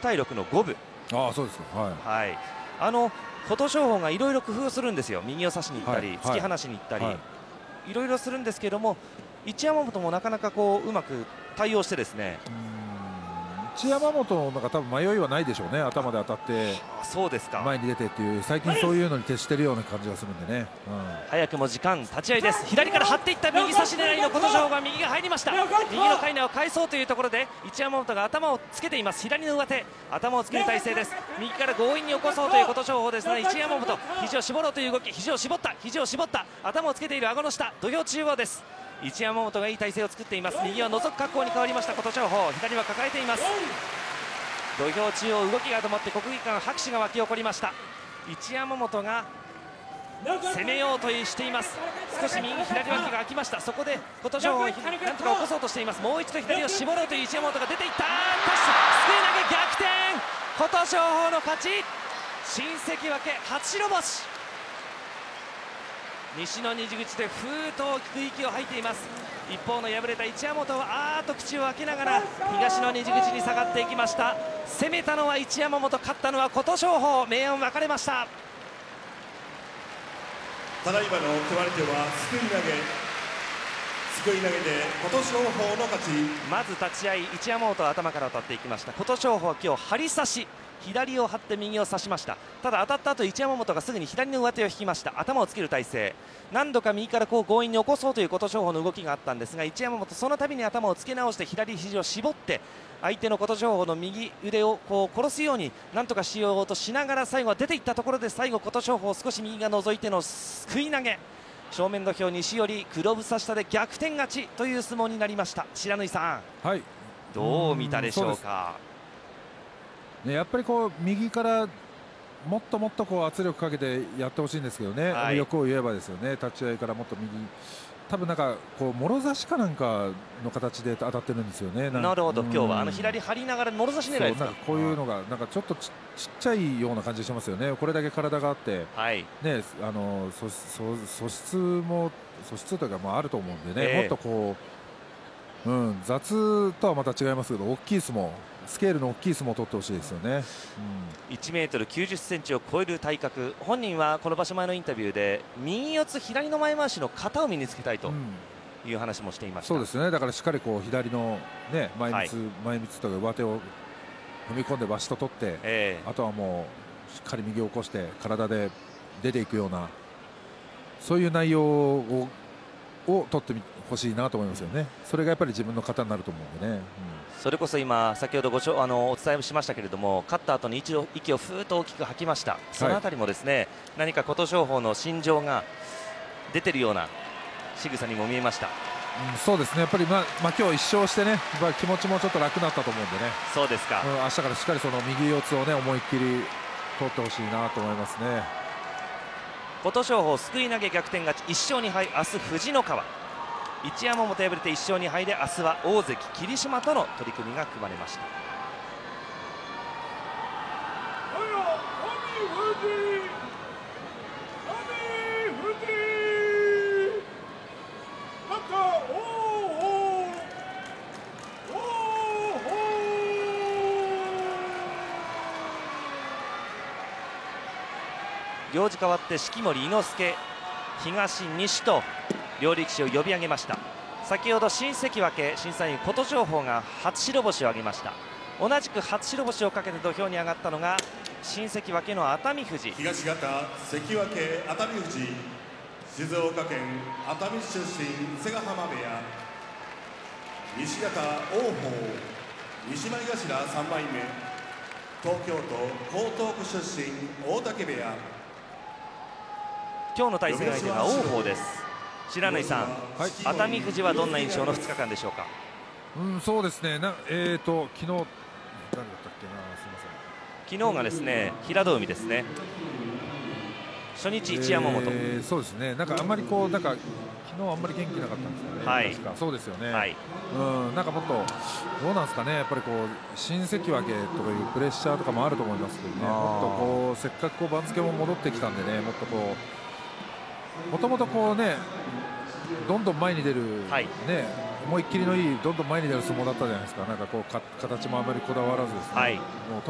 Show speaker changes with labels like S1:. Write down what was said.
S1: 対6の5分。
S2: そうですか。はい。
S1: 琴勝峰がいろいろ工夫をするんですよ。右を差しに行ったり、突き放しに行ったり、いろいろするんですけれども、一山本もなかなかうまく対応してですね。
S2: 一山本のなんか多分迷いはないでしょうね。頭で当たって
S1: そうですか、
S2: 前に出てっていう、最近そういうのに徹しているような感じがするんでね。
S1: 早くも時間、立ち合いです。左から張っていった右差し狙いの琴勝峰が右が入りました。右のかいなを返そうというところで一山本が頭をつけています。左の上手、頭をつける体勢です。右から強引に起こそうという琴勝峰ですが、一山本肘を絞ろうという動き、肘を絞った、頭をつけている顎の下、土俵中央です。一山本がいい体勢を作っています。右は覗く格好に変わりました琴勝峰、左は抱えています。土俵中央、動きが止まって国技館拍手が沸き起こりました。一山本が攻めようとしています。少し右左脇が空きました。そこで琴勝峰なんとか起こそうとしています。もう一度左を絞ろうという一山本が出ていった。すくい投げ逆転、琴勝峰の勝ち。新関脇初白星。西の虹口でふーっと大きく息を吐いています。一方の敗れた一山本は口を開けながら東の虹口に下がっていきました。攻めたのは一山本、勝ったのは琴勝峰。明暗分かれました。
S3: ただいまの決まり手はすくい投げ。すくい投げで琴勝峰の勝ち。
S1: まず立ち合い一山本は頭から当たっていきました。琴勝峰は今日張り差し、左を張って右を差しました。ただ当たった後一山本がすぐに左の上手を引きました。頭をつける体勢、何度か右から強引に起こそうという琴勝峰の動きがあったんですが、一山本その度に頭をつけ直して左肘を絞って相手の琴勝峰の右腕を殺すように何とかしようとしながら最後は出ていったところで、最後琴勝峰少し右が覗いてのすくい投げ、正面土俵西寄り黒房下で逆転勝ちという相撲になりました。白縫さん、どう見たでしょうか。
S2: やっぱり右からもっともっと圧力かけてやってほしいんですけどね、欲を言えばですよね。立ち合いからもっと右、多分なんかもろ差しかなんかの形で当たってるんですよね。
S1: なるほど、今日は左張りながらもろ差し狙いですか。
S2: こういうのがなんかちょっとちっちゃいような感じしてますよね。これだけ体があって、ね、素質というかあると思うんでね、もっと雑とはまた違いますけど、大きい相撲、スケールの大きい相撲を取ってほしいですよね。
S1: 1メートル90センチを超える体格、本人はこの場所前のインタビューで右四つ左の前回しの型を身につけたいという話もしていました。
S2: そうですね、だからしっかり左の、前みつというか上手を踏み込んでバシッと取って、あとはもうしっかり右を起こして体で出ていくような、そういう内容を取ってほしいなと思いますよね。それがやっぱり自分の型になると思うんでね。
S1: それこそ今先ほどお伝えしましたけれども、勝った後に一度息をふーっと大きく吐きました。そのあたりもですね、何か琴勝峰の心情が出てるような仕草にも見えました。
S2: そうですね、やっぱり今日1勝してね、気持ちもちょっと楽になったと思うんでね。
S1: そうですか。
S2: 明日からしっかりその右四つをね、思いっきり取ってほしいなと思いますね。
S1: 琴勝峰すくい投げ逆転勝ち、1勝2敗。明日藤の川、一山本敗れて1勝2敗で明日は大関霧島との取り組みが組まれました。行司変わって式守伊之助、東西と両力士を呼び上げました。先ほど新関脇審査員琴勝峰が初白星を挙げました。同じく初白星をかけて土俵に上がったのが新関脇の熱海富士。
S3: 東方関脇熱海富士、静岡県熱海市出身瀬ヶ浜部屋。西方王鵬西前頭3枚目、東京都江東区出身大嶽部屋。
S1: 今日の対戦相手が王鵬です。白縫さん、熱海富士はどんな印象の2日間でしょうか。
S2: そうですね、昨日誰だったっけな、すみま
S1: せん、昨日がですね平戸海ですね。初日一山本、
S2: そうですね、なんかあんまり昨日あんまり元気なかったんですよね。確かそうですよね。なんかもっとどうなんですかね、やっぱり新関脇とかいうプレッシャーとかもあると思いますけどね、もっとせっかく番付も戻ってきたんでね、もっともともとどんどん前に出る、思いっきりのいいどんどん前に出る相撲だったじゃないですか。なんか形もあまりこだわらずですね、もう